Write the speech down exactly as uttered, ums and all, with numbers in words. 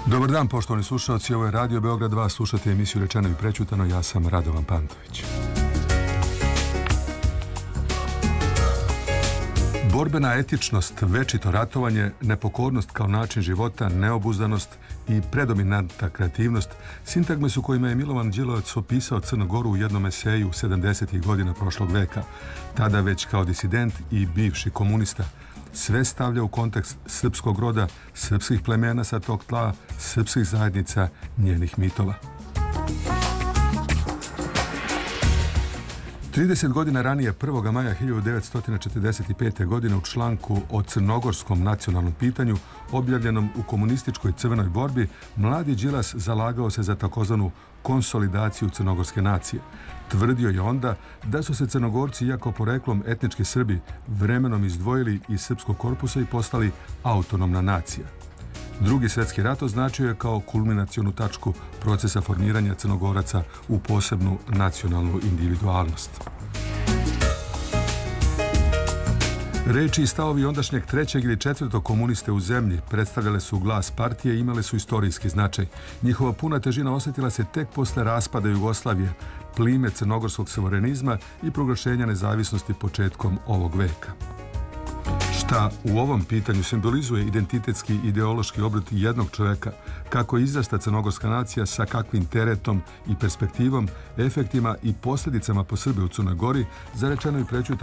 Dobar dan, poštovani slušalci, ovo je Radio Beograd dva, slušate emisiju Rečeno i prećutano, ja sam Radovan Pantović. Borbena etičnost, večito ratovanje, nepokornost kao način života, neobuzdanost i predominantna kreativnost sintagme su kojima je Milovan Đilovac opisao Crnu Goru u jednom eseju sedamdesetih godina prošlog veka, tada već kao disident i bivši komunista. Sve stavlja u kontekst srpskog roda, srpskih plemena sa tog tla, srpskih zajednica, njenih mitova. trideset godina ranije, prvog maja hiljadu devetsto četrdeset pete. godine, u članku o crnogorskom nacionalnom pitanju, objavljenom u komunističkoj crvenoj borbi, mladi Đilas zalagao se za takozvanu konsolidaciju crnogorske nacije. Tvrdio je onda da su se Crnogorci, iako poreklom etnički Srbi, vremenom izdvojili iz srpskog korpusa i postali autonomna nacija. Drugi svjetski rat označio je kao kulminacionu tačku procesa formiranja Crnogoraca u posebnu nacionalnu individualnost. Reči i stavovi ondašnjeg trećeg ili četvrtog komuniste u zemlji predstavljale su glas partije i imale su istorijski značaj. Njihova puna težina osjetila se tek posle raspada Jugoslavije, plime crnogorskog suverenizma i proglašenja nezavisnosti početkom ovog veka. Šta u ovom pitanju simbolizuje identitetski ideološki obrt jednog čoveka, kako izrasta crnogorska nacija, sa kakvim teretom i perspektivom, efektima i posljedicama po Srbe u Crnoj Gori, za Rečeno i prećutano